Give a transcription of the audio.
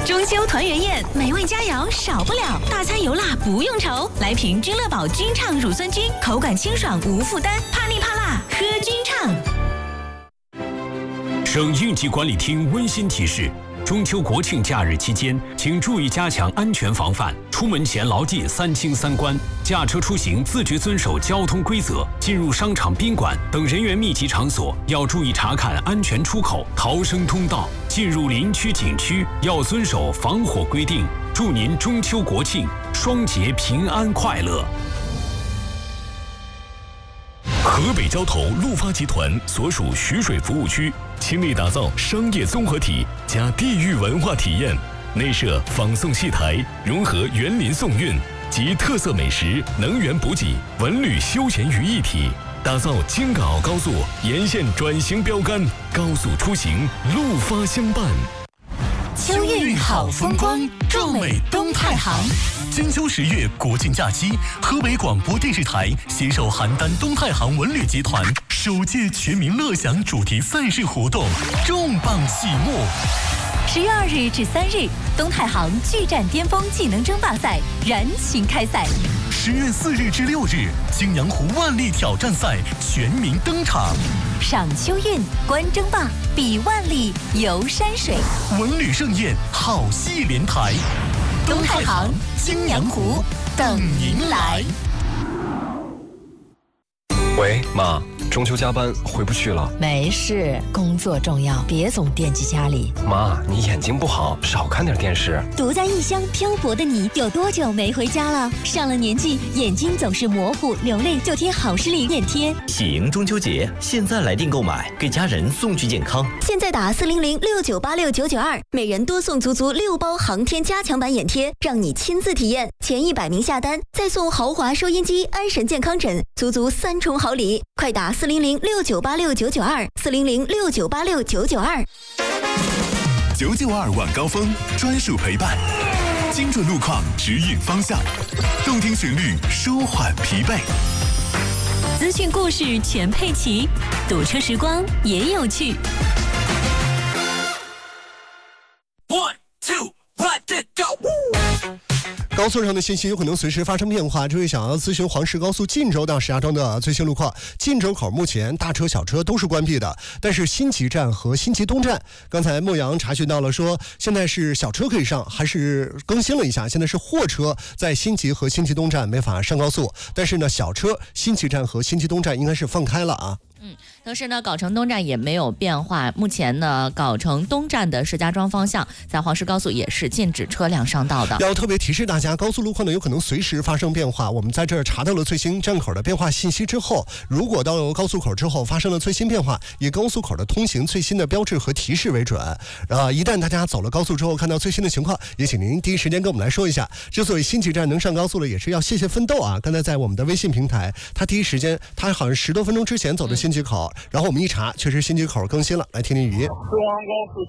中秋团圆宴，美味佳肴少不了，大餐油辣不用愁。来瓶君乐宝君畅乳酸菌，口感清爽无负担，怕腻怕辣喝君畅。 省应急管理厅温馨提示：中秋国庆假日期间，请注意加强安全防范，出门前牢记3清3关，驾车出行自觉遵守交通规则，进入商场、宾馆等人员密集场所要注意查看安全出口、逃生通道，进入林区、景区要遵守防火规定。祝您中秋国庆双节平安快乐。 河北交投陆发集团所属徐水服务区，倾力打造商业综合体加地域文化体验，内设仿宋戏台，融合园林宋韵及特色美食、能源补给、文旅休闲于一体，打造京港澳高速沿线转型标杆，高速出行陆发相伴。 秋韵好风光，壮美东太行。 金秋10月国庆假期，河北广播电视台携手邯郸东太行文旅集团首届全民乐享主题赛事活动重磅启幕。 10月2日至3日，东太行巨战巅峰技能争霸赛燃情开赛。 10月4日至6日，泾阳湖万里挑战赛全民登场。 赏秋韵，观争霸，比万里，游山水， 文旅盛宴，好戏连台。 东太行、泾阳湖等您来。 喂，妈，中秋加班回不去了。 没事，工作重要，别总惦记家里。 妈，你眼睛不好，少看点电视。 独在异乡漂泊的你，有多久没回家了？上了年纪，眼睛总是模糊流泪，就贴好视力眼贴。 喜迎中秋节，现在来电购买，给家人送去健康。 现在打40069869992，每人多送足6包航天加强版眼贴，让你亲自体验。前100名下单，再送豪华收音机、安神健康枕，足3重好礼。快打40069869929，40069869992。 992晚高峰专属陪伴，精准路况指引方向，动听旋律舒缓疲惫。 资讯故事全配齐，堵车时光也有趣。 1 2 let it go。 高速上的信息有可能随时发生变化，这位想要咨询黄石高速晋州到石家庄的最新路况。晋州口目前大车小车都是关闭的，但是新集站和新集东站，刚才莫阳查询到了说现在是小车可以上，还是更新了一下，现在是货车在新集和新集东站没法上高速，但是呢小车新集站和新集东站应该是放开了啊。 同时呢，藁城东站也没有变化。目前呢，藁城东站的石家庄方向，在黄石高速也是禁止车辆上道的。 要特别提示大家，高速路况呢有可能随时发生变化。我们在这儿查到了最新站口的变化信息之后，如果到了高速口之后发生了最新变化，以高速口的通行最新的标志和提示为准。一旦大家走了高速之后看到最新的情况，也请您第一时间跟我们来说一下。之所以新集站能上高速了，也是要谢谢奋斗啊！刚才在我们的微信平台，他第一时间，他好像10多分钟之前走的新集口。然后我们一查，确实新集口更新了，来听听语音。 中央高速